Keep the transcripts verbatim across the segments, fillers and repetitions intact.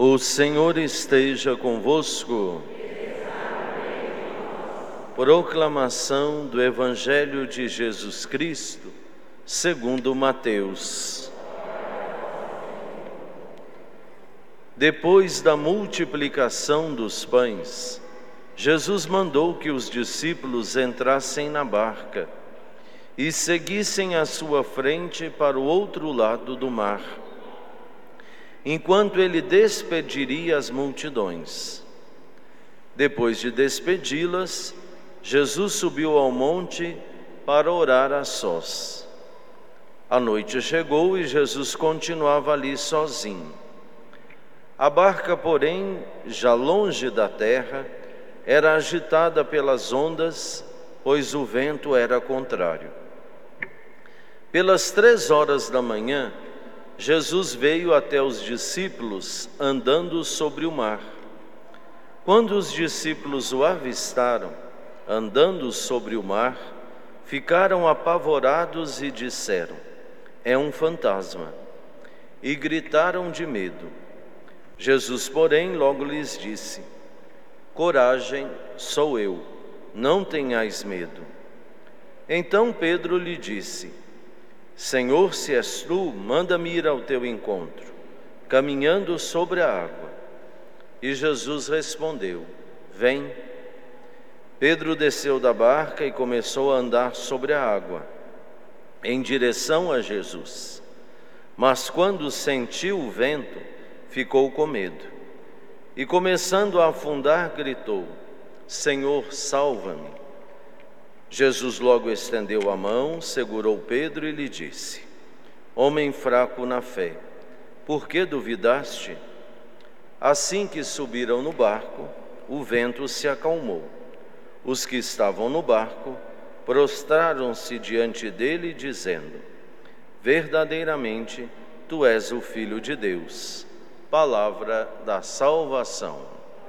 O Senhor esteja convosco. Proclamação do Evangelho de Jesus Cristo, segundo Mateus. Depois da multiplicação dos pães, Jesus mandou que os discípulos entrassem na barca e seguissem à sua frente para o outro lado do mar, enquanto ele despediria as multidões. Depois de despedi-las, Jesus subiu ao monte para orar a sós. A noite chegou e Jesus continuava ali sozinho. A barca, porém, já longe da terra, era agitada pelas ondas, pois o vento era contrário. Pelas três horas da manhã, Jesus veio até os discípulos andando sobre o mar. Quando os discípulos o avistaram, andando sobre o mar, ficaram apavorados e disseram: "É um fantasma", e gritaram de medo. Jesus, porém, logo lhes disse: "Coragem, sou eu, não tenhais medo." Então Pedro lhe disse: "Senhor, se és tu, manda-me ir ao teu encontro, caminhando sobre a água." E Jesus respondeu: "Vem." Pedro desceu da barca e começou a andar sobre a água, em direção a Jesus. Mas quando sentiu o vento, ficou com medo. E começando a afundar, gritou: "Senhor, salva-me." Jesus logo estendeu a mão, segurou Pedro e lhe disse: "Homem fraco na fé, por que duvidaste?" Assim que subiram no barco, o vento se acalmou. Os que estavam no barco prostraram-se diante dele, dizendo: "Verdadeiramente, tu és o Filho de Deus." Palavra da salvação.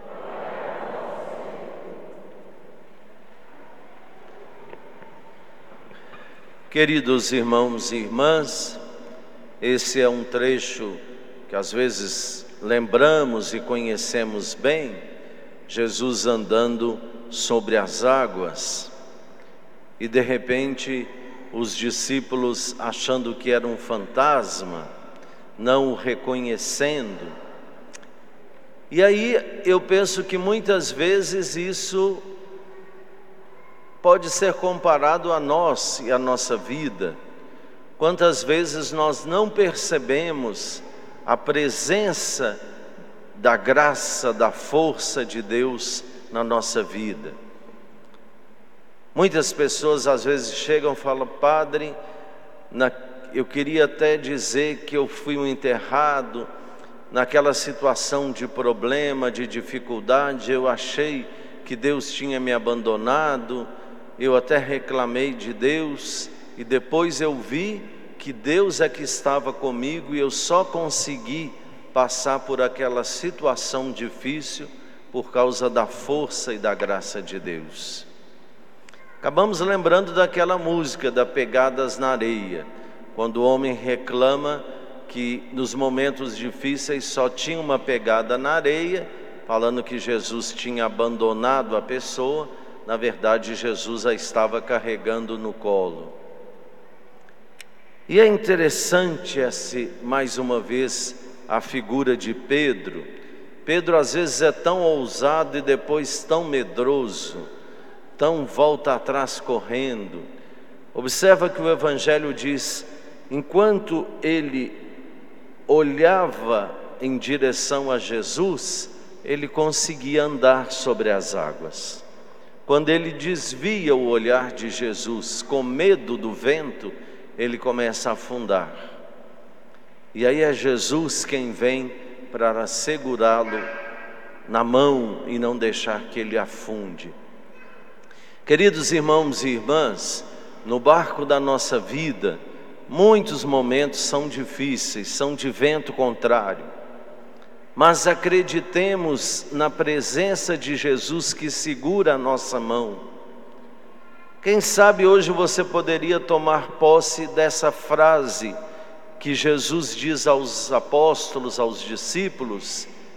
Queridos irmãos e irmãs, esse é um trecho que às vezes lembramos e conhecemos bem, Jesus andando sobre as águas, e de repente os discípulos, achando que era um fantasma, não o reconhecendo. E aí eu penso que muitas vezes isso pode ser comparado a nós e a nossa vida. Quantas vezes nós não percebemos a presença da graça, da força de Deus na nossa vida. Muitas pessoas às vezes chegam e falam: "Padre, na, eu queria até dizer que eu fui um enterrado, naquela situação de problema, de dificuldade, eu achei que Deus tinha me abandonado, eu até reclamei de Deus, e depois eu vi que Deus é que estava comigo e eu só consegui passar por aquela situação difícil por causa da força e da graça de Deus." Acabamos lembrando daquela música da Pegadas na Areia, quando o homem reclama que nos momentos difíceis só tinha uma pegada na areia, falando que Jesus tinha abandonado a pessoa. Na verdade, Jesus a estava carregando no colo. E é interessante esse, mais uma vez, a figura de Pedro. Pedro às vezes é tão ousado e depois tão medroso, tão volta atrás correndo. Observa que o Evangelho diz: enquanto ele olhava em direção a Jesus, ele conseguia andar sobre as águas. Quando ele desvia o olhar de Jesus com medo do vento, ele começa a afundar. E aí é Jesus quem vem para segurá-lo na mão e não deixar que ele afunde. Queridos irmãos e irmãs, no barco da nossa vida, muitos momentos são difíceis, são de vento contrário. Mas acreditemos na presença de Jesus que segura a nossa mão. Quem sabe hoje você poderia tomar posse dessa frase que Jesus diz aos apóstolos, aos discípulos: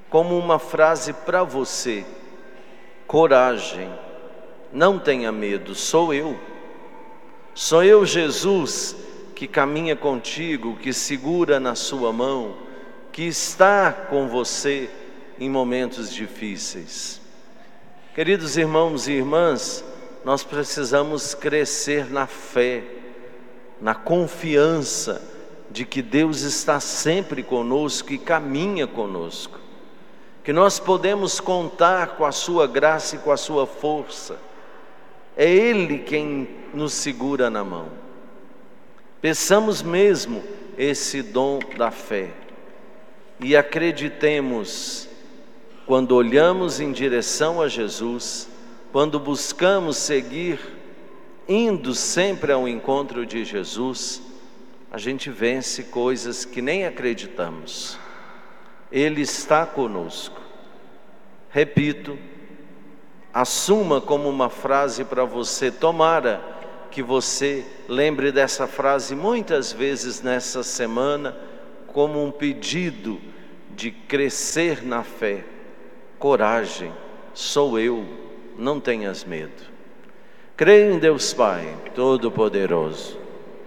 como uma frase para você: coragem, não tenha medo, sou eu. Sou eu, Jesus, que caminha contigo, que segura na sua mão, que está com você em momentos difíceis. Queridos irmãos e irmãs, nós precisamos crescer na fé, na confiança de que Deus está sempre conosco e caminha conosco, que nós podemos contar com a sua graça e com a sua força. É Ele quem nos segura na mão. Peçamos mesmo esse dom da fé e acreditemos, quando olhamos em direção a Jesus, quando buscamos seguir, indo sempre ao encontro de Jesus, a gente vence coisas que nem acreditamos. Ele está conosco. Repito, assuma como uma frase para você. Tomara que você lembre dessa frase muitas vezes nessa semana, como um pedido de crescer na fé. Coragem, sou eu, não tenhas medo. Creio em Deus Pai Todo-Poderoso,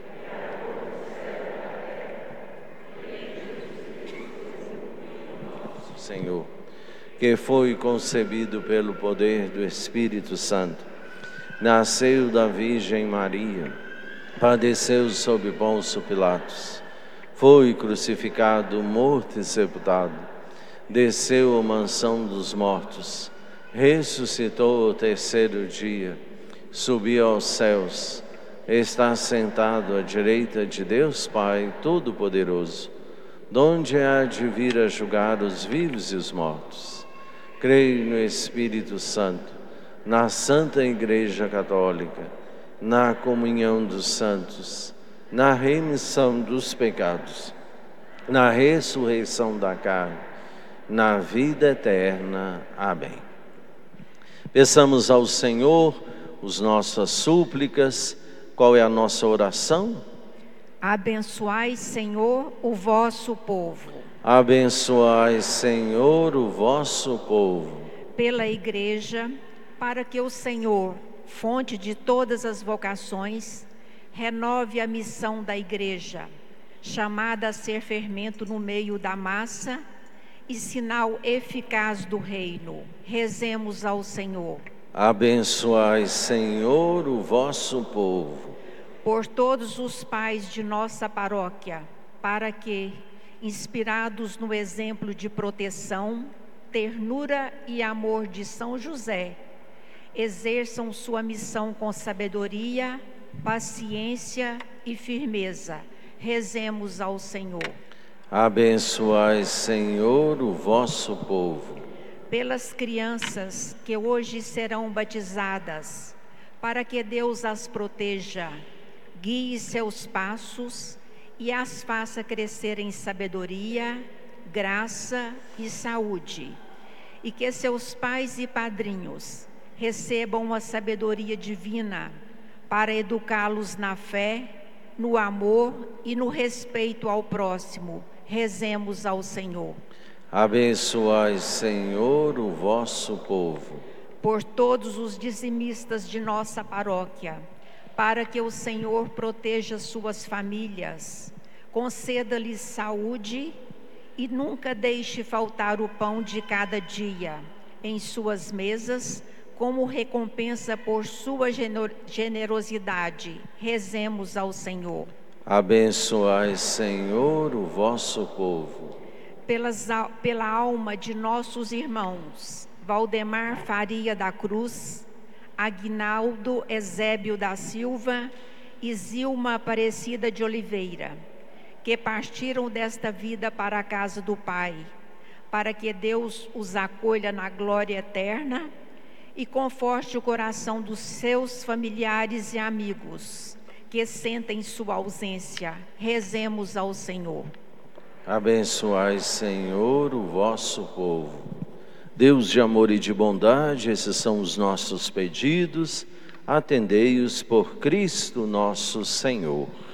Senhor, que foi concebido pelo poder do Espírito Santo, nasceu da Virgem Maria, padeceu sob Pôncio Pilatos, foi crucificado, morto e sepultado, desceu à mansão dos mortos, ressuscitou ao terceiro dia, subiu aos céus, está sentado à direita de Deus Pai Todo-Poderoso, donde há de vir a julgar os vivos e os mortos. Creio no Espírito Santo, na Santa Igreja Católica, na comunhão dos santos, na remissão dos pecados, na ressurreição da carne, na vida eterna. Amém. Peçamos ao Senhor as nossas súplicas. Qual é a nossa oração? Abençoai, Senhor, o vosso povo. Abençoai, Senhor, o vosso povo. Pela Igreja, para que o Senhor, fonte de todas as vocações, renove a missão da Igreja, chamada a ser fermento no meio da massa e sinal eficaz do reino. Rezemos ao Senhor. Abençoai, Senhor, o vosso povo. Por todos os pais de nossa paróquia, para que, inspirados no exemplo de proteção, ternura e amor de São José, exerçam sua missão com sabedoria, paciência e firmeza. Rezemos ao Senhor. Abençoai, Senhor, o vosso povo. Pelas crianças que hoje serão batizadas, para que Deus as proteja, guie seus passos e as faça crescer em sabedoria, graça e saúde, e que seus pais e padrinhos recebam a sabedoria divina para educá-los na fé, no amor e no respeito ao próximo. Rezemos ao Senhor. Abençoai, Senhor, o vosso povo. Por todos os dizimistas de nossa paróquia, para que o Senhor proteja suas famílias, conceda-lhes saúde e nunca deixe faltar o pão de cada dia em suas mesas, como recompensa por sua generosidade. Rezemos ao Senhor. Abençoai, Senhor, o vosso povo. Pelas, pela alma de nossos irmãos, Valdemar Faria da Cruz, Aguinaldo Ezébio da Silva e Zilma Aparecida de Oliveira, que partiram desta vida para a casa do Pai, para que Deus os acolha na glória eterna e conforte o coração dos seus familiares e amigos, que sentem sua ausência. Rezemos ao Senhor. Abençoai, Senhor, o vosso povo. Deus de amor e de bondade, esses são os nossos pedidos. Atendei-os por Cristo nosso Senhor.